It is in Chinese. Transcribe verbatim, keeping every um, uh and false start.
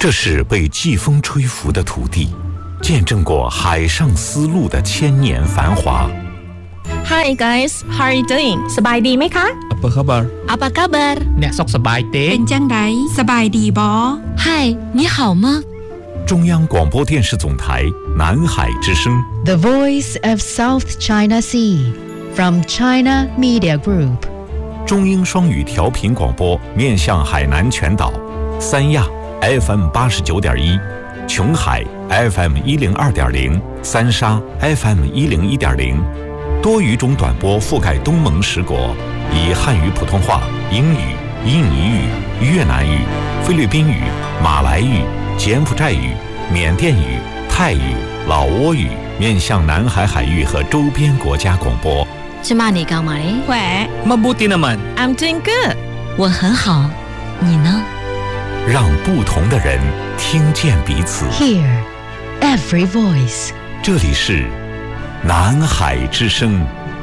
这是被季风吹拂的土地，见证过海上丝路的千年繁华。 Hi guys, how are you doing? สบายดีไหมคะ Apa khabar? Apa kabar? អ្នកសុខសប្បាយទេเป็นจังไดสบายดีบ่ Hi, 你好吗？ 中央广播电视总台南海之声 The Voice of South China Sea from China Media Group 中英双语调频广播，面向海南全岛，三亚 F M 八十九点一，琼海 F M 一零二点零，三沙 F M 一零一点零，多语种短波覆盖东盟十国，以汉语普通话、英语、印尼语、越南语、菲律宾语、马来语、柬埔寨语、缅甸语、泰语、老挝语，面向南海海域和周边国家广播。 芝麻你干嘛嘞？ แหว Mabuti naman. I'm doing good. 我很好，你呢？ 让不同的人听见彼此。 Hear every voice 这里是南海之声